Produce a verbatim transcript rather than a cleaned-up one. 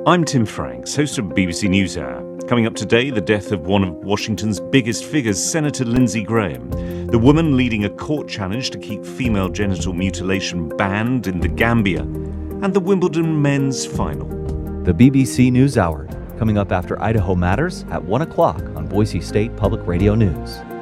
I'm Tim Franks, host of B B C NewsHour. Coming up today, the death of one of Washington's biggest figures, Senator Lindsey Graham, the woman leading a court challenge to keep female genital mutilation banned in the Gambia, and the Wimbledon men's final. The B B C NewsHour, coming up after Idaho Matters at one o'clock on Boise State Public Radio News.